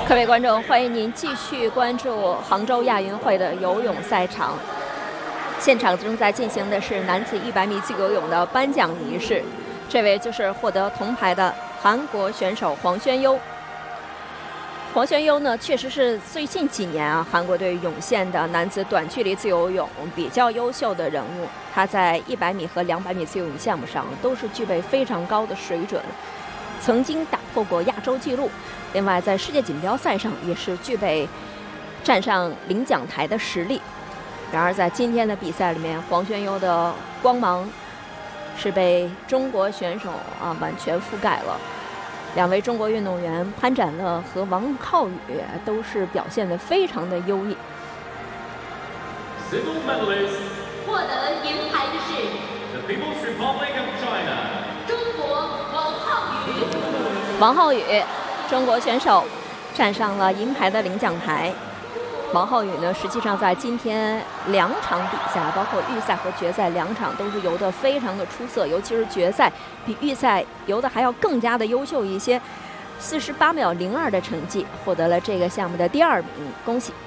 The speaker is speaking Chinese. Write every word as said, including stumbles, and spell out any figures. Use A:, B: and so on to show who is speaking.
A: 各位观众，欢迎您继续关注杭州亚运会的游泳赛场。现场正在进行的是男子一百米自由泳的颁奖仪式。这位就是获得铜牌的韩国选手黄轩优。黄轩优呢，确实是最近几年啊，韩国队涌现的男子短距离自由泳比较优秀的人物。他在一百米和两百米自由泳项目上都是具备非常高的水准，曾经打破过亚洲纪录。另外，在世界锦标赛上也是具备站上领奖台的实力。然而，在今天的比赛里面，黄轩优的光芒是被中国选手啊完全覆盖了。两位中国运动员潘展乐和王浩宇都是表现得非常的优异。
B: 获得银牌的是 The People's Republic of China 中国王浩宇。
A: 王浩宇，中国选手站上了银牌的领奖台。王浩宇呢，实际上在今天两场比赛，包括预赛和决赛两场，都是游得非常的出色，尤其是决赛比预赛游得还要更加的优秀一些，四十八秒零二的成绩，获得了这个项目的第二名，恭喜！